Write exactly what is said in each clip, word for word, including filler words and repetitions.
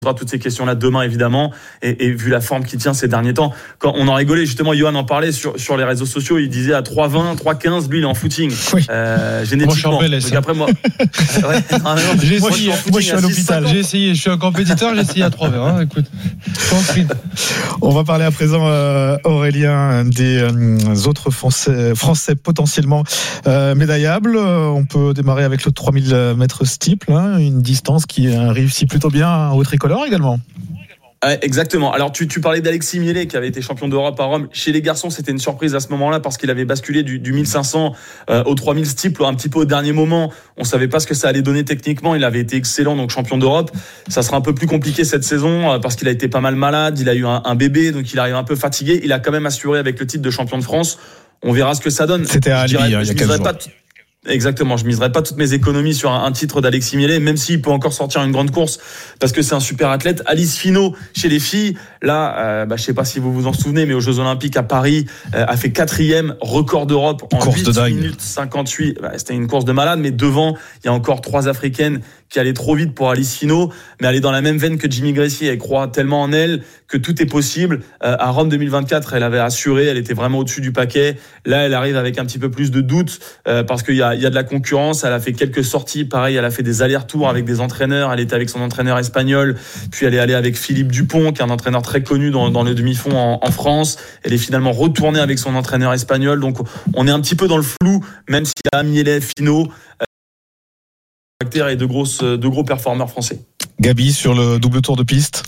toutes ces questions-là demain évidemment et, et vu la forme qu'il tient ces derniers temps. Quand on en rigolait justement, Johan en parlait sur sur les réseaux sociaux, il disait à trois vingt, trois quinze, lui il est en footing. Oui. Euh, génétiquement. Moi, je suis en donc après moi, ouais, non, non, j'ai moi, essayé, je suis, moi je suis à l'hôpital, j'ai essayé, je suis un compétiteur, j'ai essayé à trois vingt. Hein, écoute, on va parler à présent euh, Aurélien des euh, autres Français, Français potentiellement euh, médaillables. On peut démarrer avec le trois mille mètres steeple, hein, une distance qui euh, réussit plutôt bien au tricolore également. Ouais, exactement. Alors tu, tu parlais d'Alexis Miele qui avait été champion d'Europe à Rome. Chez les garçons, c'était une surprise à ce moment-là parce qu'il avait basculé du, du mille cinq cents euh, au trois mille steeple un petit peu au dernier moment. On savait pas ce que ça allait donner techniquement. Il avait été excellent, donc champion d'Europe. Ça sera un peu plus compliqué cette saison euh, parce qu'il a été pas mal malade. Il a eu un, un bébé, donc il arrive un peu fatigué. Il a quand même assuré avec le titre de champion de France. On verra ce que ça donne. C'était à Albi, hein, il y a quinze jours. Exactement, je miserai pas toutes mes économies sur un, un titre d'Alexis Miele, même s'il peut encore sortir une grande course parce que c'est un super athlète. Alice Finot chez les filles, là, euh, bah, je sais pas si vous vous en souvenez, mais aux Jeux Olympiques à Paris, euh, a fait quatrième, record d'Europe en course huit minutes cinquante-huit. Bah, c'était une course de malade, mais devant, il y a encore trois Africaines qui allaient trop vite pour Alice Finot, mais elle est dans la même veine que Jimmy Gressier. Elle croit tellement en elle que tout est possible. Euh, à Rome deux mille vingt-quatre, elle avait assuré, elle était vraiment au-dessus du paquet. Là, elle arrive avec un petit peu plus de doute euh, parce qu'il y a, il y a de la concurrence. Elle a fait quelques sorties, pareil, elle a fait des allers-retours avec des entraîneurs. Elle était avec son entraîneur espagnol, puis elle est allée avec Philippe Dupont, qui est un entraîneur très connu dans, dans le demi-fond en, en France. Elle est finalement retournée avec son entraîneur espagnol. Donc, on est un petit peu dans le flou, même s'il y a Miele, Finot, et de grosses, de gros performeurs français. Gabi, sur le double tour de piste.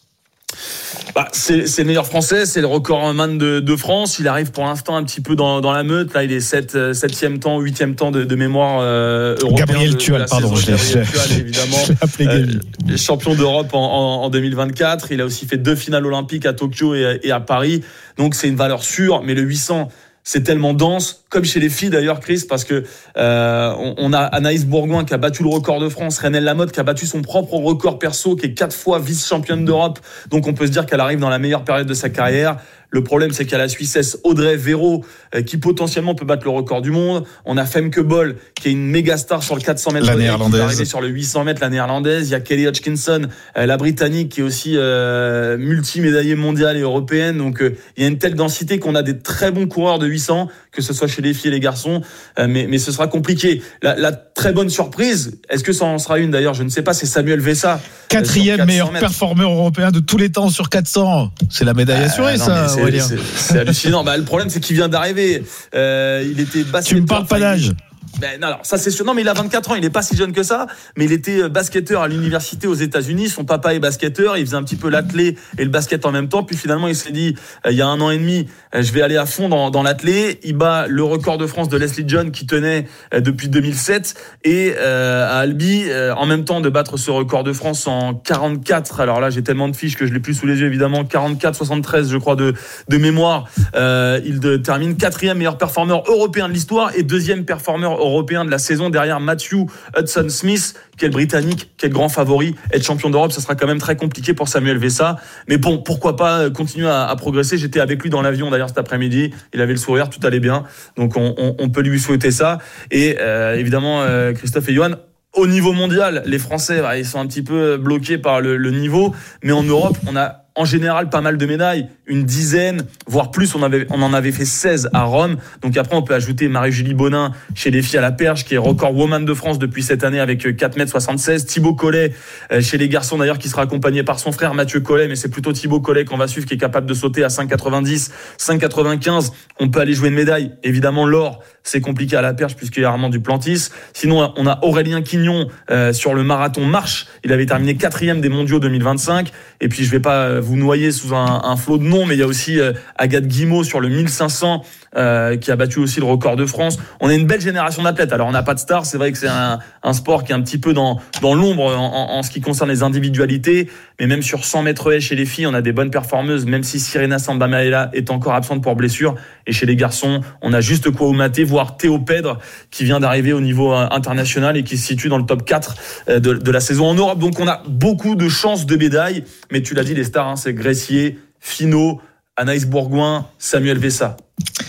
Bah, c'est, c'est le meilleur français, c'est le recordman de, de France. Il arrive pour l'instant un petit peu dans, dans la meute. Là, il est sept, septième temps, huitième temps de, de mémoire euh, européen. Gabriel Tual, pardon, je l'ai, Gabriel Tual, évidemment. Je l'ai appelé Gabi. Euh, champion d'Europe en, en, en deux mille vingt-quatre. Il a aussi fait deux finales olympiques à Tokyo et, et à Paris. Donc, c'est une valeur sûre. Mais le huit cents, c'est tellement dense, comme chez les filles d'ailleurs, Chris, parce que euh, on, on a Anaïs Bourgoin qui a battu le record de France, Renelle Lamotte qui a battu son propre record perso, qui est quatre fois vice-championne d'Europe. Donc on peut se dire qu'elle arrive dans la meilleure période de sa carrière. Le problème, c'est qu'il y a la Suissesse Audrey Véro euh, qui potentiellement peut battre le record du monde. On a Femke Bol qui est une méga star sur le quatre cents mètres. La néerlandaise. Qui va arriver sur le huit cents mètres, la néerlandaise. Il y a Kelly Hodgkinson, euh, la britannique, qui est aussi euh, multi-médaillée mondiale et européenne. Donc euh, il y a une telle densité qu'on a des très bons coureurs de huit cents, que ce soit chez les filles et les garçons. Euh, mais, mais ce sera compliqué. La, la très bonne surprise, est-ce que ça en sera une d'ailleurs, je ne sais pas, c'est Samuel Vessa. Quatrième euh, meilleur performeur européen de tous les temps sur quatre cents. C'est la médaille assurée, euh, non, ça. C'est, c'est, c'est hallucinant. Bah, le problème, c'est qu'il vient d'arriver. Euh, il était basketteur. Tu me parles pas d'âge. Ben, non, alors, ça c'est sûr. Non, mais il a vingt-quatre ans. Il est pas si jeune que ça. Mais il était basketteur à l'université aux États-Unis. Son papa est basketteur. Il faisait un petit peu l'athlé et le basket en même temps. Puis finalement, il s'est dit, euh, il y a un an et demi, euh, je vais aller à fond dans, dans l'athlé. Il bat le record de France de Leslie John qui tenait euh, depuis deux mille sept. Et euh, à Albi, euh, en même temps de battre ce record de France en quarante-quatre. Alors là, j'ai tellement de fiches que je l'ai plus sous les yeux évidemment. quarante-quatre soixante-treize, je crois, de, de mémoire. Euh, il de, termine quatrième meilleur performeur européen de l'histoire et deuxième performeur européen de la saison derrière Matthew Hudson Smith, qui est le britannique, qui est le grand favori. Être champion d'Europe, ça sera quand même très compliqué pour Samuel Vessa. Mais bon, pourquoi pas continuer à, à progresser. J'étais avec lui dans l'avion d'ailleurs cet après-midi. Il avait le sourire, tout allait bien. Donc on, on, on peut lui souhaiter ça. Et euh, évidemment, euh, Christophe et Johan, au niveau mondial, les Français, bah, ils sont un petit peu bloqués par le, le niveau. Mais en Europe, on a en général pas mal de médailles, une dizaine, voire plus. On, avait, on en avait fait seize à Rome. Donc après, on peut ajouter Marie-Julie Bonin chez les filles à la perche, qui est record woman de France depuis cette année avec quatre mètres soixante-seize. Thibaut Collet chez les garçons d'ailleurs, qui sera accompagné par son frère Mathieu Collet, mais c'est plutôt Thibaut Collet qu'on va suivre, qui est capable de sauter à cinq quatre-vingt-dix, cinq quatre-vingt-quinze. On peut aller jouer une médaille. Évidemment, l'or, c'est compliqué à la perche puisqu'il y a Armand Duplantis. Sinon, on a Aurélien Quignon euh, sur le marathon marche. Il avait terminé quatrième des mondiaux deux mille vingt-cinq. Et puis, je vais pas vous noyer sous un, un flot de noms, mais il y a aussi euh, Agathe Guimau sur le mille cinq cents, euh, qui a battu aussi le record de France. On a une belle génération d'athlètes. Alors, on n'a pas de stars. C'est vrai que c'est un, un sport qui est un petit peu dans, dans l'ombre en, en, en ce qui concerne les individualités. Mais même sur cent mètres haies chez les filles, on a des bonnes performeuses, même si Sirena Sambamaela est encore absente pour blessure. Et chez les garçons, on a juste Kouaoumate, voire Théo Pèdre, qui vient d'arriver au niveau international et qui se situe dans le top quatre de, de la saison en Europe. Donc, on a beaucoup de chances de médailles. Mais tu l'as dit, les stars, hein, c'est Gressier, Finot, Anaïs Bourgoin, Samuel Vessa.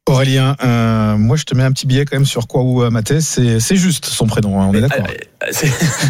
Aurélien, euh, moi je te mets un petit billet quand même sur Kwaou Maté, c'est, c'est juste son prénom, hein, on est d'accord. Euh, c'est...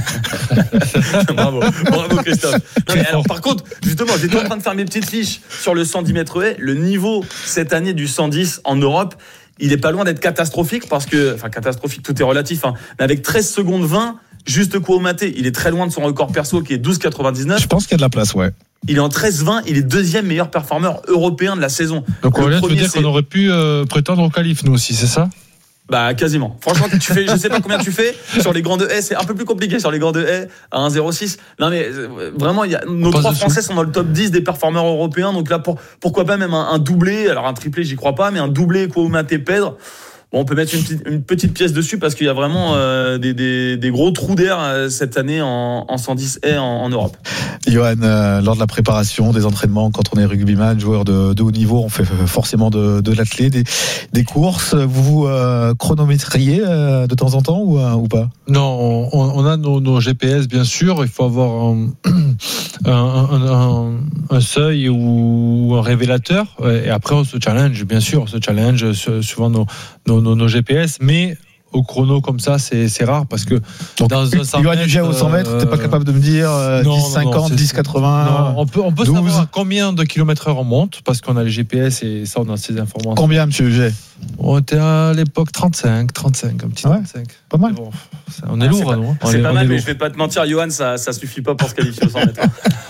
bravo, bravo Christophe. Non, mais alors, par contre, justement, j'étais en train de faire mes petites fiches sur le cent dix mètres haies. Le niveau cette année du cent dix en Europe, il est pas loin d'être catastrophique parce que, enfin catastrophique, tout est relatif, hein, mais avec treize secondes vingt, juste Kwaou Maté, il est très loin de son record perso qui est douze quatre-vingt-dix-neuf. Je pense qu'il y a de la place, ouais. Il est en treize vingt, il est deuxième meilleur performeur européen de la saison. Donc Le Aurélien, tu veux premier, dire c'est- qu'on aurait pu euh, prétendre au qualif, nous aussi, c'est ça? Bah quasiment. Franchement, tu fais, je sais pas combien tu fais sur les grands de haies, c'est un peu plus compliqué sur les grands de haies à un zéro six. Non mais euh, vraiment, il y a nos passe trois dessus. Français sont dans le top dix des performeurs européens. Donc là, pour, pourquoi pas même un, un doublé. Alors un triplé, j'y crois pas, mais un doublé Kwaou Maté Pedre. Bon, on peut mettre une petite, une petite pièce dessus parce qu'il y a vraiment euh, des, des, des gros trous d'air euh, cette année en, en cent dix haies en, en Europe. Johan, euh, lors de la préparation des entraînements, quand on est rugbyman, joueur de, de haut niveau, on fait forcément de, de l'athlé, des, des courses. Vous vous euh, chronométriez euh, de temps en temps ou, euh, ou pas? Non, on, on a nos, nos G P S, bien sûr. Il faut avoir un, un, un, un, un seuil ou un révélateur. Et après, on se challenge, bien sûr. On se challenge suivant nos, nos, nos, nos G P S. Mais au chrono comme ça, c'est, c'est rare parce que Donc, dans un cent Johan mètres, Huget au cent mètres, t'es pas capable de me dire euh, non, dix non, cinquante, non, c'est- dix quatre-vingts? Non, on peut, on peut douze. savoir combien de kilomètres heure on monte parce qu'on a les G P S et ça, on a ces informations. Combien, monsieur Huget? On était à l'époque trente-cinq, trente-cinq, un petit Ouais. trente-cinq. Pas mal. Bon, ça- on est Ah, lourd, c'est pas, nous, hein. On c'est est- pas on mal, est mais lourd. je vais pas te mentir, Johan, ça, ça suffit pas pour se qualifier au cent mètres.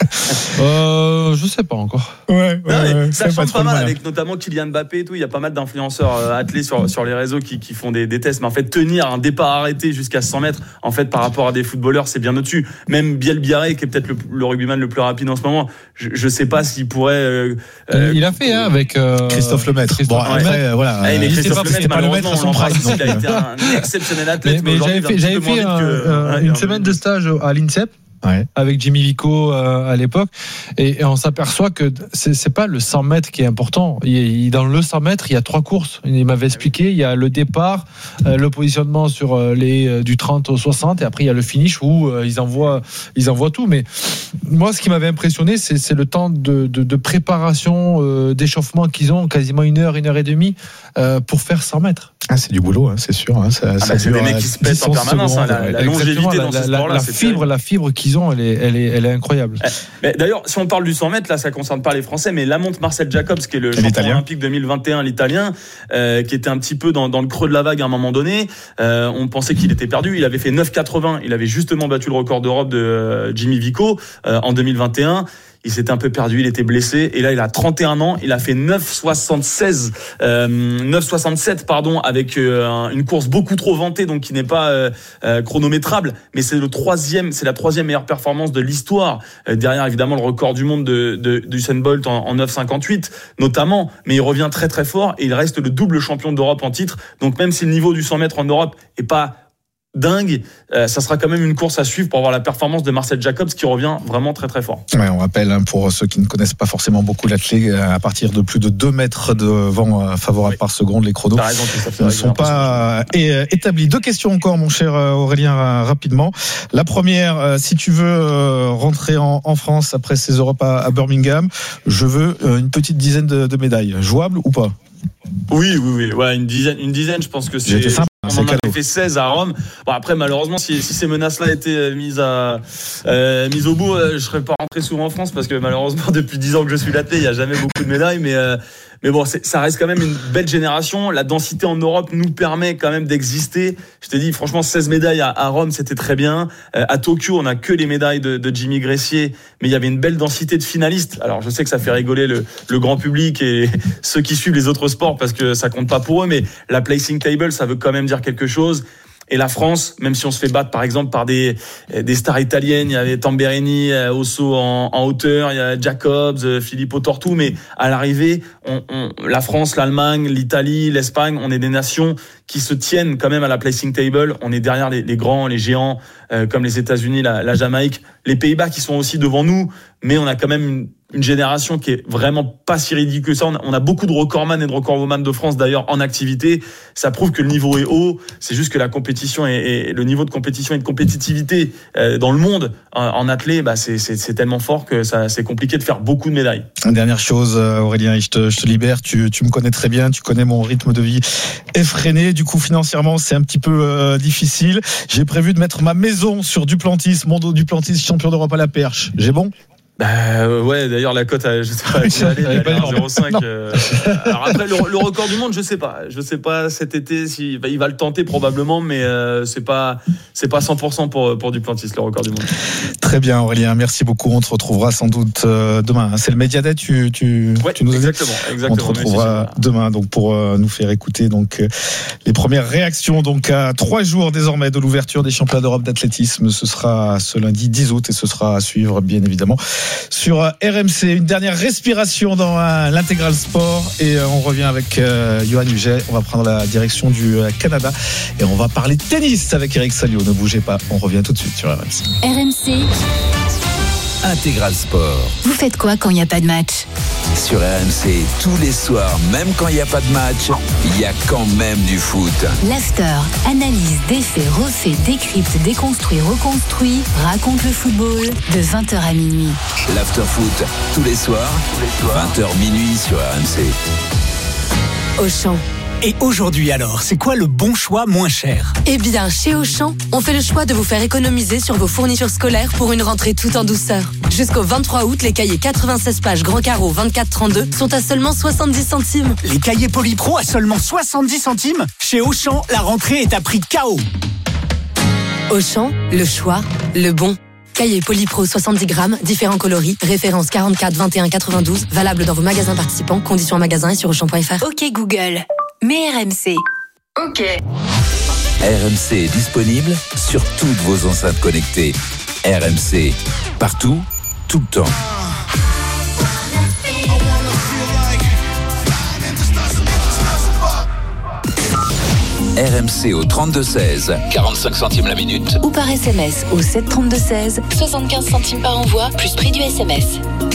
Euh, je sais pas encore. Ouais, Non, mais ça fais change trop pas le mal malin. avec notamment Kylian Mbappé et tout. Il y a pas mal d'influenceurs euh, athlés sur, sur les réseaux qui, qui font des, des tests. Mais en fait, tenir un départ arrêté jusqu'à cent mètres, en fait, par rapport à des footballeurs, c'est bien au-dessus. Même Biel Biarré, qui est peut-être le, le rugbyman le plus rapide en ce moment, je, je sais pas s'il pourrait. Euh, euh, il a fait hein, avec euh, Christophe Lemaître. Christophe Bon, Lemaître. après, euh, voilà. Ah, mais euh, Christophe c'était Lemaître, pas le maître malheureusement, à on son l'embrasse prime. aussi, il a donc, été un exceptionnel Mais, athlète. mais aujourd'hui, j'avais il va fait, un j'avais petit peu moins fait vite un- que- un- ouais, une un- semaine de stage à l'INSEP. Ouais. Avec Jimmy Vico euh, à l'époque et, et on s'aperçoit que c'est, c'est pas le cent mètres qui est important. Il, il, dans le cent mètres, il y a trois courses. Il m'avait expliqué, il y a le départ, euh, le positionnement sur euh, les euh, du trente au soixante et après il y a le finish où euh, ils envoient ils envoient tout. Mais moi, ce qui m'avait impressionné, c'est, c'est le temps de, de, de préparation, euh, d'échauffement qu'ils ont, quasiment une heure, une heure et demie euh, pour faire cent mètres. Ah, c'est du boulot, hein, c'est sûr. Hein, ça, Ah ça bah, c'est dure des mecs à qui se pètent en dix permanence, hein, secondes, la- ouais. la longévité Exactement, dans ce la, sport-là, la c'est fibre, terrible. la fibre qu'ils ont, elle est, elle est, elle est incroyable. Mais d'ailleurs, si on parle du cent mètres, là, ça concerne pas les Français, mais Lamont Marcel Jacobs, qui est le champion l'Italien. olympique deux mille vingt et un, l'Italien, euh, qui était un petit peu dans, dans le creux de la vague à un moment donné. Euh, on pensait qu'il était perdu. Il avait fait neuf quatre-vingts. Il avait justement battu le record d'Europe de euh, Jimmy Vico euh, en deux mille vingt et un. Il s'était un peu perdu, il était blessé, et là il a trente et un ans, il a fait neuf soixante-seize, euh, neuf soixante-sept pardon, avec euh, une course beaucoup trop vantée, donc qui n'est pas euh, euh, chronométrable, mais c'est le troisième, c'est la troisième meilleure performance de l'histoire, euh, derrière évidemment le record du monde de, de, de Usain Bolt en, en neuf cinquante-huit notamment, mais il revient très très fort et il reste le double champion d'Europe en titre, donc même si le niveau du cent mètres en Europe est pas dingue, euh, ça sera quand même une course à suivre pour avoir la performance de Marcel Jacobs qui revient vraiment très très fort. Ouais, on rappelle hein, pour ceux qui ne connaissent pas forcément beaucoup l'athlète, à partir de plus de deux mètres de vent euh, favorable Oui. par seconde, les chronos T'as raison, Christophe, c'est ne vrai que j'ai sont pas euh, établis. Deux questions encore, mon cher euh, Aurélien, euh, rapidement. La première, euh, si tu veux euh, rentrer en, en France après ces Europes à, à Birmingham, je veux euh, une petite dizaine de, de médailles. Jouable ou pas? Oui, oui, oui. Ouais, une dizaine, une dizaine, je pense que J'ai c'est. été sympa, On c'est en cadeau. avait fait seize à Rome. Bon, après, malheureusement, si, si ces menaces-là étaient mises à euh, mises au bout, euh, je serais pas rentré souvent en France parce que malheureusement, depuis dix ans que je suis l'athlète, il y a jamais beaucoup de médailles. Mais euh, mais bon, c'est, ça reste quand même une belle génération. La densité en Europe nous permet quand même d'exister. Je t'ai dit, franchement, seize médailles à, à Rome, c'était très bien. Euh, à Tokyo, on a que les médailles de, de Jimmy Gressier, mais il y avait une belle densité de finalistes. Alors, je sais que ça fait rigoler le, le grand public et ceux qui suivent les autres sports parce que ça compte pas pour eux, mais la placing table, ça veut quand même dire quelque chose. Et la France, même si on se fait battre par exemple par des des stars italiennes, il y avait Tamberini au saut en, en hauteur, il y a Jacobs, Filippo Tortu, mais à l'arrivée, on, on, la France, l'Allemagne, l'Italie, l'Espagne, on est des nations qui se tiennent quand même à la placing table. On est derrière les, les grands, les géants, euh, comme les États-Unis, la, la Jamaïque, les Pays-Bas qui sont aussi devant nous, mais on a quand même une, une génération qui est vraiment pas si ridicule que ça. On a, on a beaucoup de recordman et de recordwoman de France d'ailleurs en activité. Ça prouve que le niveau est haut. C'est juste que la compétition et, et le niveau de compétition et de compétitivité euh, dans le monde en, en athlée, bah c'est, c'est, c'est tellement fort que ça, c'est compliqué de faire beaucoup de médailles. Une dernière chose, Aurélien, je te, je te libère. Tu, tu me connais très bien. Tu connais mon rythme de vie effréné. Du coup, financièrement, c'est un petit peu euh, difficile. J'ai prévu de mettre ma maison sur Duplantis, Mondo Duplantis, champion d'Europe à la perche. J'ai bon? Bah ouais, d'ailleurs la cote, je sais pas, elle est allée à zéro virgule cinq. Euh, alors après le, le record du monde, je sais pas, je sais pas cet été si bah, il va le tenter probablement, mais euh, c'est pas c'est pas cent pour cent pour pour Duplantis le record du monde. Très bien Aurélien, merci beaucoup. On te retrouvera sans doute euh, demain. C'est le Media Day, tu tu ouais, tu nous exactement, exactement. On te retrouvera si demain donc pour euh, nous faire écouter donc euh, les premières réactions donc à trois jours désormais de l'ouverture des championnats d'Europe d'athlétisme. Ce sera ce lundi dix août et ce sera à suivre bien évidemment sur R M C. Une dernière respiration dans euh, l'intégral sport et euh, on revient avec euh, Johan Huget. On va prendre la direction du euh, Canada et on va parler de tennis avec Eric Salio. Ne bougez pas, on revient tout de suite sur R M C. R M C Intégral Sport. Vous faites quoi quand il n'y a pas de match? Sur R M C, tous les soirs, même quand il n'y a pas de match, il y a quand même du foot. L'after, analyse, défait, refait, décrypte, déconstruit, reconstruit, raconte le football de vingt heures à minuit. L'after foot, tous les soirs, vingt heures minuit sur R M C. Auchan. Et aujourd'hui alors, c'est quoi le bon choix moins cher? Eh bien, chez Auchan, on fait le choix de vous faire économiser sur vos fournitures scolaires pour une rentrée tout en douceur. Jusqu'au vingt-trois août, les cahiers quatre-vingt-seize pages grand carreau vingt-quatre trente-deux sont à seulement soixante-dix centimes. Les cahiers Polypro à seulement soixante-dix centimes? Chez Auchan, la rentrée est à prix K O. Auchan, le choix, le bon. Cahier Polypro soixante-dix grammes, différents coloris, référence quarante-quatre vingt et un quatre-vingt-douze, valable dans vos magasins participants, conditions en magasin et sur auchan point f r. Ok Google, mets R M C. Ok. R M C est disponible sur toutes vos enceintes connectées. R M C, partout, tout le temps. R M C au trente-deux seize, quarante-cinq centimes la minute. Ou par S M S au sept trente-deux seize, soixante-quinze centimes par envoi, plus prix du S M S.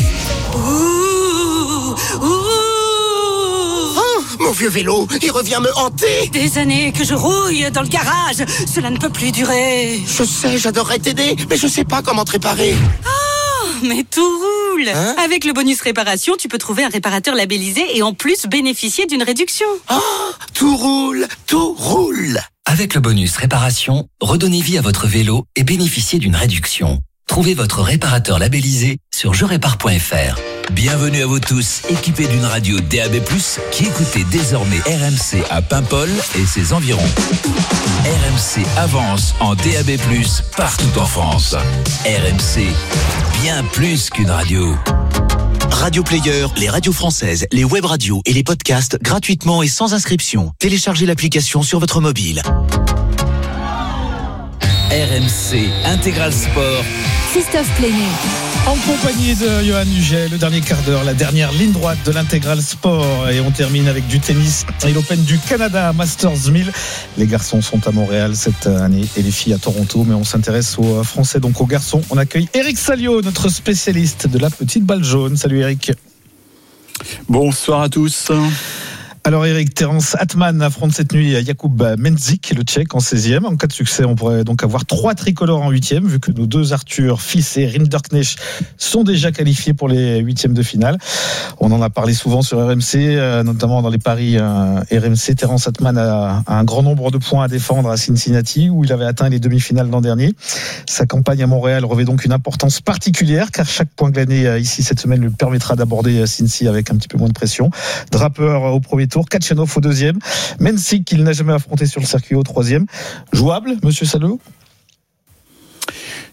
Ouh, ouh. Oh, mon vieux vélo, il revient me hanter. Des années que je rouille dans le garage, cela ne peut plus durer. Je sais, j'adorerais t'aider, mais je sais pas comment te réparer. Oh, mais tout roule. Hein? Avec le bonus réparation, tu peux trouver un réparateur labellisé et en plus bénéficier d'une réduction. Oh, tout roule, tout roule. Avec le bonus réparation, redonnez vie à votre vélo et bénéficiez d'une réduction. Trouvez votre réparateur labellisé sur je répare point f r. Bienvenue à vous tous, équipés d'une radio D A B plus, qui écoutez désormais R M C à Paimpol et ses environs. R M C avance en D A B plus, partout en France. R M C, bien plus qu'une radio. Radio Player, les radios françaises, les web radios et les podcasts gratuitement et sans inscription. Téléchargez l'application sur votre mobile. R M C Intégral Sport. Christophe Plénier. En compagnie de Johan Huget, le dernier quart d'heure, la dernière ligne droite de l'intégral sport. Et on termine avec du tennis et l'Open du Canada Masters mille. Les garçons sont à Montréal cette année et les filles à Toronto. Mais on s'intéresse aux Français, donc aux garçons. On accueille Eric Salio, notre spécialiste de la petite balle jaune. Salut Eric. Bonsoir à tous. Alors Eric, Terence Atman affronte cette nuit Jakub Mendzik, le Tchèque, en seizième. En cas de succès, on pourrait donc avoir trois tricolores en huitième, vu que nos deux Arthur Fils et Rinderknecht sont déjà qualifiés pour les huitièmes de finale. On en a parlé souvent sur R M C, notamment dans les paris R M C. Terence Atman a un grand nombre de points à défendre à Cincinnati, où il avait atteint les demi-finales l'an dernier. Sa campagne à Montréal revêt donc une importance particulière, car chaque point glané ici cette semaine lui permettra d'aborder Cincy avec un petit peu moins de pression. Draper au premier tour, Kachanov au deuxième, Mendzik qu'il n'a jamais affronté sur le circuit au troisième. Jouable, monsieur Salou?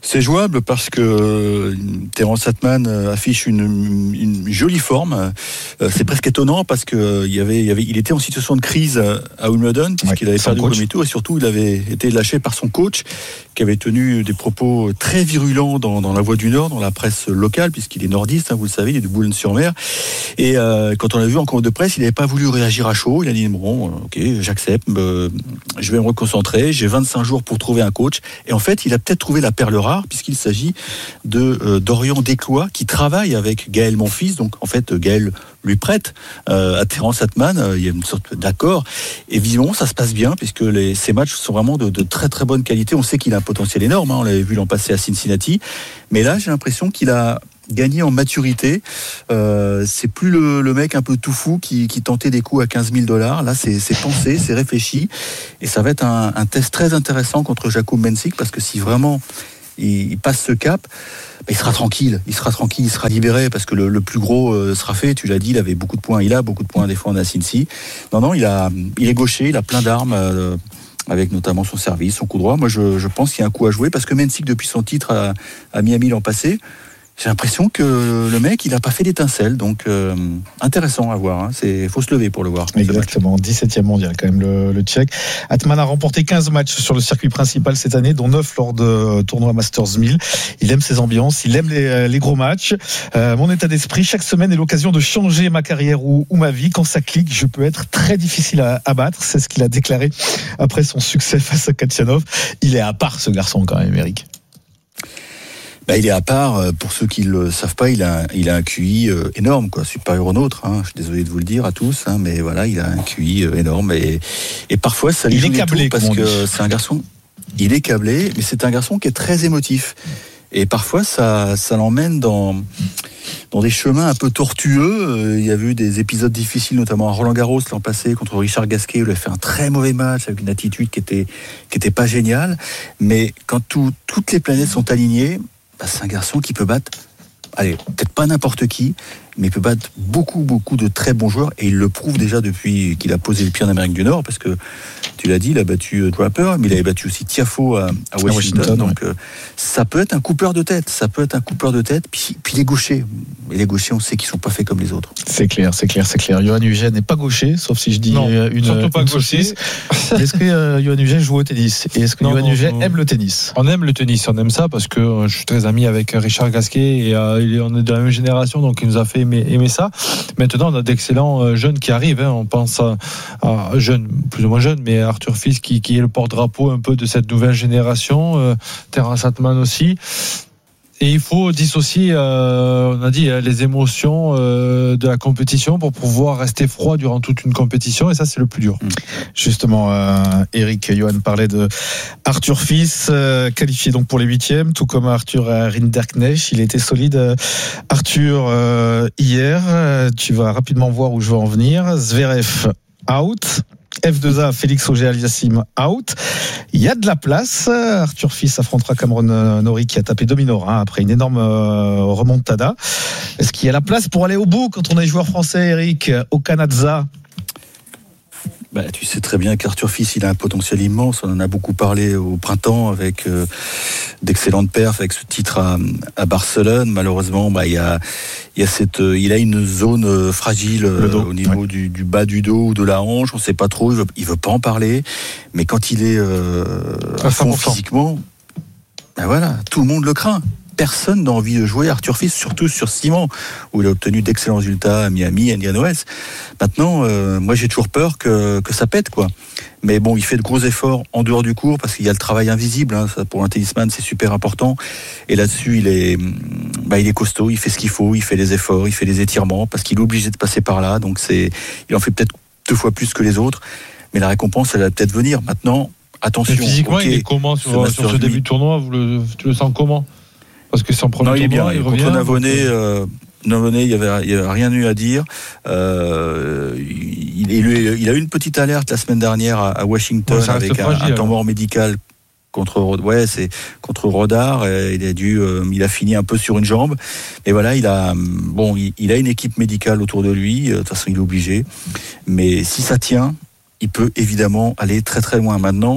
C'est jouable parce que Terence Atman affiche une, une jolie forme. C'est presque étonnant parce que il y avait, il y avait, il était en situation de crise à Wimbledon puisqu'il ouais, avait perdu le premier tour et surtout il avait été lâché par son coach qui avait tenu des propos très virulents dans, dans la Voix du Nord, dans la presse locale puisqu'il est nordiste, hein, vous le savez, il est de Boulogne-sur-Mer. Et euh, quand on l'a vu en conférence de presse, il n'avait pas voulu réagir à chaud. Il a dit bon, ok, j'accepte, euh, je vais me reconcentrer. J'ai vingt-cinq jours pour trouver un coach. Et en fait, il a peut-être trouvé la perle rare puisqu'il s'agit de euh, Dorian Desclois qui travaille avec Gaël Monfils. Donc en fait, Gaël lui prête euh, à Terence Atman. Euh, il y a une sorte d'accord. Et visiblement, ça se passe bien puisque les, ces matchs sont vraiment de, de très très bonne qualité. On sait qu'il a un potentiel énorme. Hein, on l'avait vu l'an passé à Cincinnati. Mais là, j'ai l'impression qu'il a gagné en maturité. Euh, c'est plus le, le mec un peu tout fou qui, qui tentait des coups à quinze mille dollars. Là, c'est, c'est pensé, c'est réfléchi. Et ça va être un, un test très intéressant contre Jakub Mensik parce que si vraiment il, il passe ce cap, bah, il sera tranquille. Il sera tranquille, il sera libéré parce que le, le plus gros euh, sera fait. Tu l'as dit, il avait beaucoup de points. Il a beaucoup de points à défendre à Cincy. Non, non, il, a, il est gaucher, il a plein d'armes. Euh, avec notamment son service, son coup droit. Moi, je, je pense qu'il y a un coup à jouer parce que Mensik, depuis son titre à, à Miami l'an passé, j'ai l'impression que le mec, il n'a pas fait d'étincelle. Donc, euh, intéressant à voir. Il hein. faut se lever pour le voir. Exactement. dix-septième mondial, quand même, le, le Tchèque. Atman a remporté quinze matchs sur le circuit principal cette année, dont neuf lors de tournoi Masters mille. Il aime ses ambiances, il aime les, les gros matchs. Euh, mon état d'esprit, chaque semaine est l'occasion de changer ma carrière ou, ou ma vie. Quand ça clique, je peux être très difficile à, à battre. C'est ce qu'il a déclaré après son succès face à Khachanov. Il est à part, ce garçon, quand même, Eric. Bah, il est à part, pour ceux qui ne le savent pas, il a, un, il a un Q I euh, énorme, quoi, supérieur au nôtre. Hein. Je suis désolé de vous le dire à tous, hein, mais voilà, il a un Q I euh, énorme et, et parfois ça lui joue des tours parce que c'est un garçon. Il est câblé, mais c'est un garçon qui est très émotif et parfois ça, ça l'emmène dans dans des chemins un peu tortueux. Il y a eu des épisodes difficiles, notamment à Roland-Garros l'an passé contre Richard Gasquet. Il a fait un très mauvais match avec une attitude qui était qui était pas géniale. Mais quand tout, toutes les planètes sont alignées, bah, c'est un garçon qui peut battre, allez, peut-être pas n'importe qui, mais il peut battre beaucoup, beaucoup de très bons joueurs, et il le prouve déjà depuis qu'il a posé le pied en Amérique du Nord, parce que, tu l'as dit, il a battu Draper, mais il avait battu aussi Tiafoe à, à Washington, Washington, donc ouais. euh, ça peut être un coupeur de tête, ça peut être un coupeur de tête, puis, puis les gauchers, et les gauchers, on sait qu'ils sont pas faits comme les autres. C'est clair, c'est clair, c'est clair. Johan Huget n'est pas gaucher, sauf si je dis non, une surtout pas une gaucher. Est-ce que euh, Johan Huget joue au tennis? Et est-ce que non, Johan Huget aime le tennis? On aime le tennis, on aime ça, parce que euh, je suis très ami avec Richard Gasquet, et euh, on est de la même génération, donc il nous a fait aimer, aimer ça. Maintenant, on a d'excellents jeunes qui arrivent. Hein. On pense à, à jeunes, plus ou moins jeunes, mais Arthur Fils qui, qui est le porte-drapeau un peu de cette nouvelle génération. Euh, Terence Atman aussi. Et il faut dissocier, euh, on a dit, les émotions euh, de la compétition pour pouvoir rester froid durant toute une compétition. Et ça, c'est le plus dur. Justement, euh, Eric, Johan parlait de Arthur Fils, euh, qualifié donc pour les huitièmes, tout comme Arthur Rinderknecht. Il était solide. Euh, Arthur, euh, hier, euh, tu vas rapidement voir où je veux en venir. Zverev, out. F deux A, Félix Auger-Aliassime, out. Il y a de la place. Arthur Fils affrontera Cameron Norrie qui a tapé Dominor hein, après une énorme euh, remontada. Est-ce qu'il y a la place pour aller au bout quand on est joueur français, Eric, au Canada? Bah, tu sais très bien qu'Arthur Fils, il a un potentiel immense. On en a beaucoup parlé au printemps avec euh, d'excellentes perfs, avec ce titre à, à Barcelone. Malheureusement, bah, il y a, il y a cette, euh, il a une zone euh, fragile euh, au niveau ouais. du, du bas du dos ou de la hanche. On ne sait pas trop. Il veut, il veut pas en parler. Mais quand il est euh, à fond physiquement, bah voilà, tout le monde le craint. Personne n'a envie de jouer Arthur Fils, surtout sur ciment, où il a obtenu d'excellents résultats à Miami, à Indian Wells. Maintenant, euh, moi j'ai toujours peur que, que ça pète, quoi. Mais bon, il fait de gros efforts en dehors du court, parce qu'il y a le travail invisible, hein, ça, pour un tennisman, c'est super important. Et là-dessus, il est, bah, il est costaud, il fait ce qu'il faut, il fait les efforts, il fait les étirements, parce qu'il est obligé de passer par là. Donc c'est, il en fait peut-être deux fois plus que les autres, mais la récompense, elle va peut-être venir. Maintenant, attention. Mais physiquement, okay, il est comment sur, sur ce début de tournoi? Vous le, tu le sens comment? Parce que c'est en premier non, il est tournoi, bien. il Contre revient. Navonnet, euh, Navonnet, il n'y avait, avait rien eu à dire. Euh, il, il, il a eu une petite alerte la semaine dernière à, à Washington ouais, avec fragile, un, un temps mort médical contre, ouais, c'est contre Rodard. Il a dû, euh, il a fini un peu sur une jambe. Mais voilà, il a, bon, il, il a une équipe médicale autour de lui. De toute façon, il est obligé. Mais si ça tient, il peut évidemment aller très très loin. Maintenant,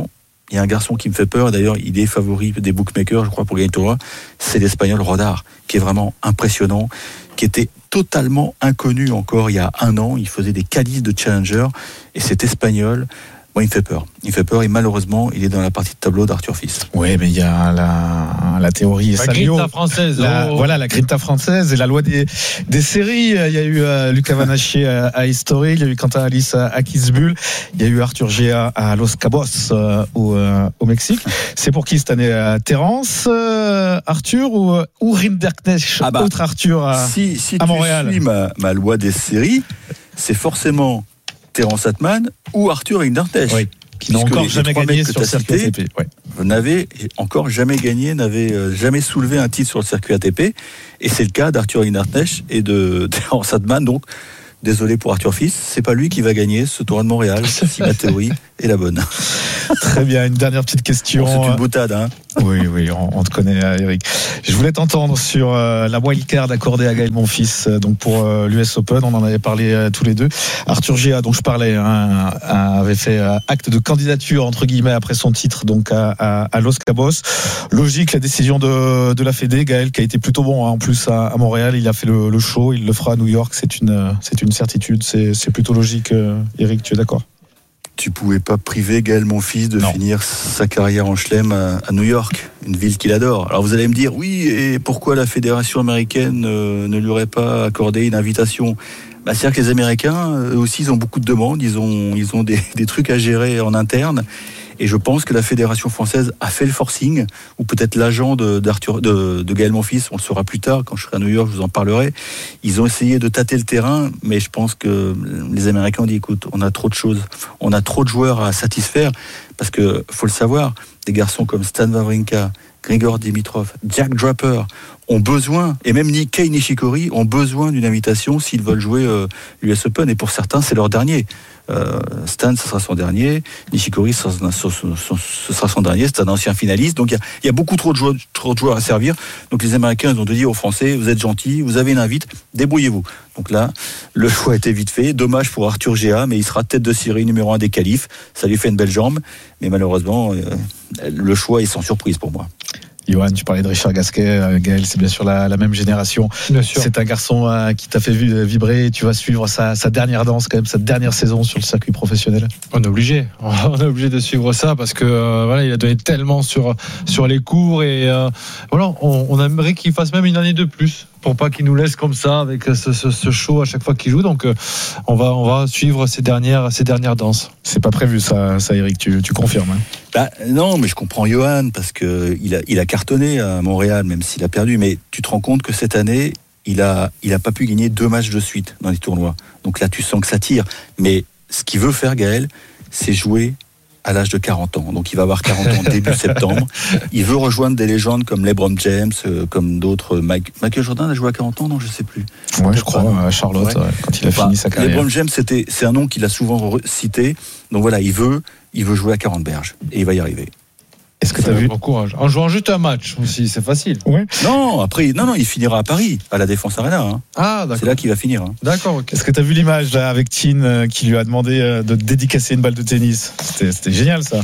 il y a un garçon qui me fait peur, d'ailleurs il est favori des bookmakers, je crois, pour gagner le tournoi, c'est l'Espagnol Rodar, qui est vraiment impressionnant, qui était totalement inconnu encore il y a un an, il faisait des qualifs de challenger, et cet Espagnol, moi, il me fait peur. Il me fait peur et malheureusement, il est dans la partie de tableau d'Arthur Fils. Oui, mais il y a la, la théorie. La grinta française. La, oh. Voilà, la grinta française et la loi des, des séries. Il y a eu euh, Lucas Vanaché à, à History, il y a eu Quentin Alice à, à Kitzbühel, il y a eu Arthur Géa à Los Cabos euh, au, euh, au Mexique. C'est pour qui cette année euh, Terence, euh, Arthur ou, ou Rinderknecht, ah bah, autre Arthur à, si, si à Montréal. Si tu suis ma, ma loi des séries, c'est forcément Terence Atman ou Arthur Rinderknecht. Oui. Qui n'ont encore jamais gagné sur le circuit A T P. Ouais. N'avait encore jamais gagné, n'avait jamais soulevé un titre sur le circuit A T P. Et c'est le cas d'Arthur Rinderknecht et de Terence Atman. Donc, désolé pour Arthur Fils, c'est pas lui qui va gagner ce tournoi de Montréal, si ma théorie est la bonne. Très bien, une dernière petite question. Bon, c'est une boutade, hein. Oui, oui, on, on te connaît, Eric. Je voulais t'entendre sur euh, la wildcard accordée à Gaël Monfils, euh, donc pour euh, l'U S Open. On en avait parlé euh, tous les deux. Arthur Géa, dont je parlais, hein, avait fait euh, acte de candidature entre guillemets après son titre, donc à, à, à Los Cabos. Logique, la décision de, de la Fédé. Gaël, qui a été plutôt bon hein, en plus à, à Montréal, il a fait le, le show, il le fera à New York. C'est une, c'est une certitude. C'est, c'est plutôt logique. Euh, Eric, tu es d'accord? Tu pouvais pas priver Gaël Monfils de non. finir sa carrière en chelem à, à New York, une ville qu'il adore. Alors vous allez me dire, oui, et pourquoi la fédération américaine euh, ne lui aurait pas accordé une invitation? Bah, c'est-à-dire que les Américains, eux aussi, ils ont beaucoup de demandes, ils ont, ils ont des, des trucs à gérer en interne. Et je pense que la fédération française a fait le forcing, ou peut-être l'agent de, d'Arthur, de, de Gaël Monfils, on le saura plus tard, quand je serai à New York, je vous en parlerai. Ils ont essayé de tâter le terrain, mais je pense que les Américains ont dit, écoute, on a trop de choses, on a trop de joueurs à satisfaire, parce que, faut le savoir, des garçons comme Stan Wawrinka, Grigor Dimitrov, Jack Draper ont besoin, et même Kei Nishikori ont besoin d'une invitation s'ils veulent jouer euh, l'U S Open, et pour certains, c'est leur dernier. Euh, Stan, ce sera son dernier. Nishikori, ce sera son, son, ce sera son dernier. C'est un ancien finaliste. Donc, il y, y a beaucoup trop de, joueurs, trop de joueurs à servir. Donc, les Américains ils ont dit aux Français, vous êtes gentils, vous avez une invite, débrouillez-vous. Donc là, le choix a été vite fait. Dommage pour Arthur Géa, mais il sera tête de série numéro un des qualifs. Ça lui fait une belle jambe. Mais malheureusement, euh, le choix est sans surprise pour moi. Johan, tu parlais de Richard Gasquet. Gaël, c'est bien sûr la, la même génération. Bien sûr. C'est un garçon euh, qui t'a fait vibrer. Tu vas suivre sa, sa dernière danse, quand même, sa dernière saison sur le circuit professionnel. On est obligé. On est obligé de suivre ça parce que euh, voilà, il a donné tellement sur sur les cours et euh, voilà, on, on aimerait qu'il fasse même une année de plus pour pas qu'il nous laisse comme ça avec ce, ce, ce show à chaque fois qu'il joue. Donc euh, on va on va suivre ses dernières ses dernières danses. C'est pas prévu ça, ça Eric. Tu, tu confirmes hein? Bah, non, mais je comprends Johan parce que il a il a cartonné à Montréal, même s'il a perdu. Mais tu te rends compte que cette année, il a il a pas pu gagner deux matchs de suite dans les tournois. Donc là, tu sens que ça tire. Mais ce qu'il veut faire, Gaël, c'est jouer à l'âge de quarante ans. Donc il va avoir quarante ans début septembre. Il veut rejoindre des légendes comme LeBron James, euh, comme d'autres. Mike, Michael Jordan a joué à quarante ans, non, je sais plus. Ouais, je crois, à Charlotte, ouais. Quand il a enfin, fini sa carrière. LeBron James, c'était, c'est un nom qu'il a souvent cité. Donc voilà, il veut, il veut jouer à quarante berges. Et il va y arriver. Est-ce que tu as vu bon courage. En jouant juste un match aussi, c'est facile. Ouais. Non, après, non, non, il finira à Paris, à la Défense Arena. Hein. Ah, d'accord. C'est là qu'il va finir. Hein. D'accord. Okay. Est-ce que tu as vu l'image là avec Tin euh, qui lui a demandé euh, de dédicacer une balle de tennis? C'était, c'était génial ça.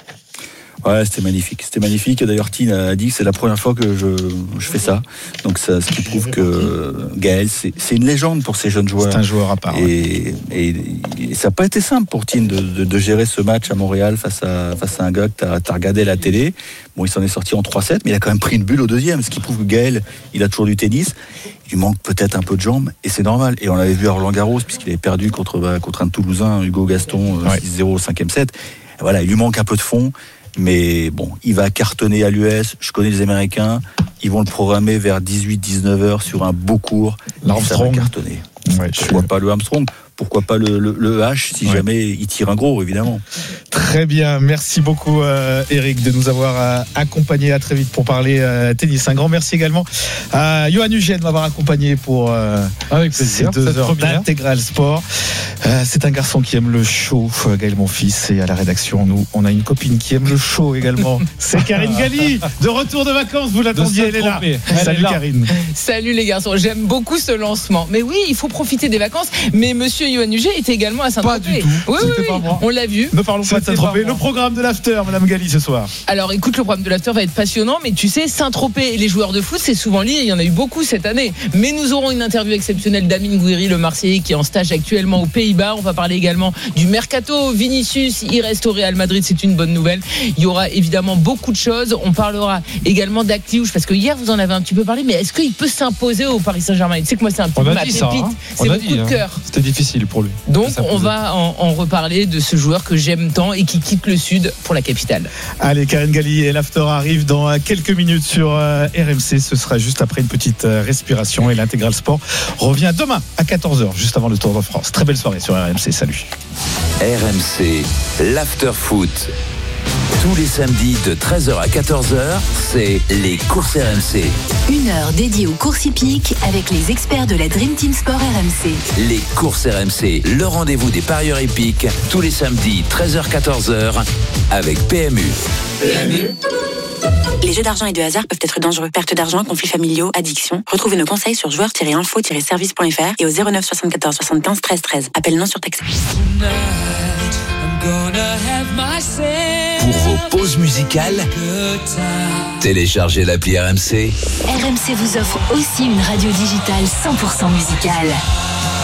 Ouais, c'était magnifique. C'était magnifique. D'ailleurs, Tin a dit que c'est la première fois que je, je fais ça. Donc, ça, ce qui prouve que Gaël, c'est, c'est une légende pour ces jeunes joueurs. C'est un joueur à part. Et, et, et ça n'a pas été simple pour Tin de, de, de gérer ce match à Montréal face à, face à un gars que tu as regardé à la télé. Bon, il s'en est sorti en trois sept, mais il a quand même pris une bulle au deuxième. Ce qui prouve que Gaël, il a toujours du tennis. Il lui manque peut-être un peu de jambes, et c'est normal. Et on l'avait vu à Roland-Garros, puisqu'il avait perdu contre, contre un Toulousain, Hugo Gaston, ouais. six zéro au cinquième set. Et voilà, il lui manque un peu de fond. Mais bon, il va cartonner à l'U S. Je connais les Américains. Ils vont le programmer vers dix-huit dix-neuf heures sur un beau cours. L'Armstrong. Ça va cartonner. Ouais, pourquoi suis... pas le Armstrong? Pourquoi pas le, le, le H si ouais. jamais il tire un gros, évidemment. Très bien. Merci beaucoup, euh, Eric, de nous avoir euh, accompagnés. À très vite pour parler euh, tennis. Un grand merci également à Johan Huget de m'avoir accompagné pour euh, Avec plaisir, ces deux heures d'Intégral Sport. Euh, c'est un garçon qui aime le show, Gaël Monfils, et à la rédaction, nous, on a une copine qui aime le show également. C'est Karine Galli, de retour de vacances. Vous l'attendiez, elle est là. Elle Salut est là. Karine. Salut les garçons. J'aime beaucoup ce lancement. Mais oui, il faut profiter des vacances. Mais monsieur Monsieur Yoann Huget était également à Saint-Tropez. Pas du tout. Oui, oui, C'était oui. pas moi. On l'a vu. Ne parlons pas de Saint-Tropez. Le programme de l'after, Madame Galli, ce soir. Alors écoute, le programme de l'after va être passionnant, mais tu sais, Saint-Tropez et les joueurs de foot, c'est souvent lié. Il y en a eu beaucoup cette année. Mais nous aurons une interview exceptionnelle d'Amine Gouiri, le Marseillais, qui est en stage actuellement aux Pays-Bas. On va parler également du mercato. Vinicius, il reste au Real Madrid, c'est une bonne nouvelle. Il y aura évidemment beaucoup de choses. On parlera également d'Acliouche, parce que hier vous en avez un petit peu parlé, mais est-ce qu'il peut s'imposer au Paris Saint-Germain? Tu sais que moi c'est un petit peu ma pépite, ça, hein. C'est mon coup de cœur. Hein. C'était difficile pour lui. Donc on va en, en reparler de ce joueur que j'aime tant et qui quitte le Sud pour la capitale. Allez, Karine Galli et l'after arrive dans quelques minutes sur R M C. Ce sera juste après une petite respiration et l'intégral sport revient demain à quatorze heures, juste avant le Tour de France. Très belle soirée sur R M C. Salut. R M C, l'after foot. Tous les samedis de treize heures à quatorze heures, c'est les courses R M C. Une heure dédiée aux courses hippiques avec les experts de la Dream Team Sport R M C. Les courses R M C, le rendez-vous des parieurs hippiques, tous les samedis treize heures à quatorze heures avec P M U. P M U. Les jeux d'argent et de hasard peuvent être dangereux. Perte d'argent, conflits familiaux, addiction. Retrouvez nos conseils sur joueurs tiret info tiret service point f r et au zéro neuf soixante-quatorze soixante-quinze treize treize. Appel non surtaxé. Pour vos pauses musicales, téléchargez l'appli R M C. R M C vous offre aussi une radio digitale cent pour cent musicale.